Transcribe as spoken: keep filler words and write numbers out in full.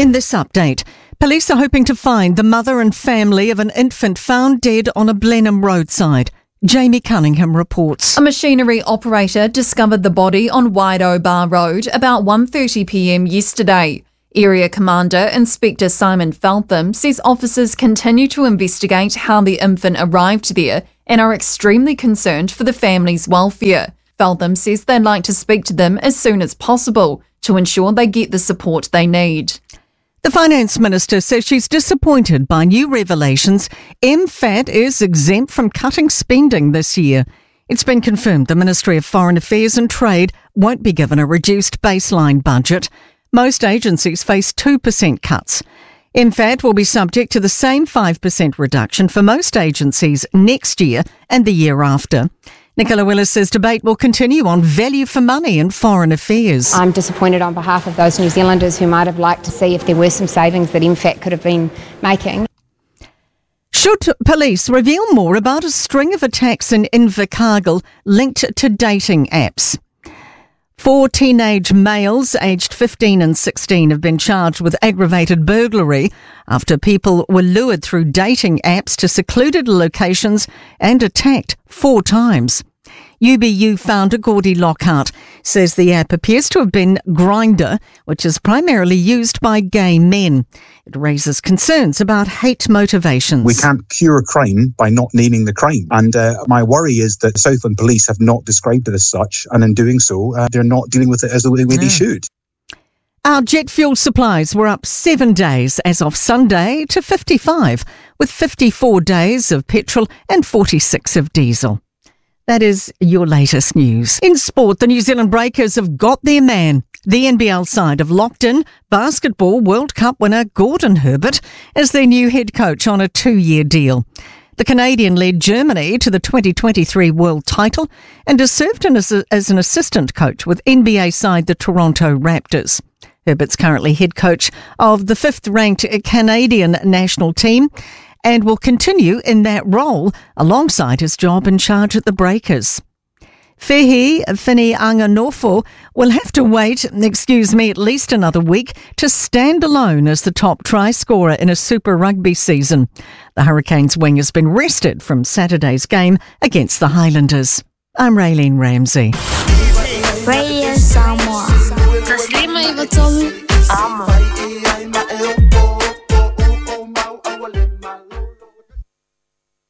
In this update, police are hoping to find the mother and family of an infant found dead on a Blenheim roadside. Jamie Cunningham reports. A machinery operator discovered the body on Waido Bar Road about one thirty p m yesterday. Area Commander Inspector Simon Feltham says officers continue to investigate how the infant arrived there and are extremely concerned for the family's welfare. Feltham says they'd like to speak to them as soon as possible to ensure they get the support they need. The Finance Minister says she's disappointed by new revelations. M FAT is exempt from cutting spending this year. It's been confirmed the Ministry of Foreign Affairs and Trade won't be given a reduced baseline budget. Most agencies face two percent cuts. M FAT will be subject to the same five percent reduction for most agencies next year and the year after. Nicola Willis says debate will continue on value for money in foreign affairs. I'm disappointed on behalf of those New Zealanders who might have liked to see if there were some savings that M FAT could have been making. Should police reveal more about a string of attacks in Invercargill linked to dating apps? Four teenage males aged fifteen and sixteen have been charged with aggravated burglary after people were lured through dating apps to secluded locations and attacked four times. U B U founder Gordy Lockhart says the app appears to have been Grindr, which is primarily used by gay men. It raises concerns about hate motivations. We can't cure a crime by not naming the crime. And uh, my worry is that Southland Police have not described it as such, and in doing so, uh, they're not dealing with it as the way they should. Our jet fuel supplies were up seven days as of Sunday to fifty-five, with fifty-four days of petrol and forty-six of diesel. That is your latest news. In sport, the New Zealand Breakers have got their man. The N B L side have locked in Basketball World Cup winner Gordon Herbert as their new head coach on a two-year deal. The Canadian led Germany to the twenty twenty-three world title and has served as, a, as an assistant coach with N B A side the Toronto Raptors. Herbert's currently head coach of the fifth-ranked Canadian national team and will continue in that role alongside his job in charge at the Breakers. Fehi Finianganofo will have to wait, excuse me, at least another week to stand alone as the top try scorer in a Super Rugby season. The Hurricanes wing has been rested from Saturday's game against the Highlanders. I'm Raylene Ramsey. Radio Samoa. Taslima Ivatomu. Ama.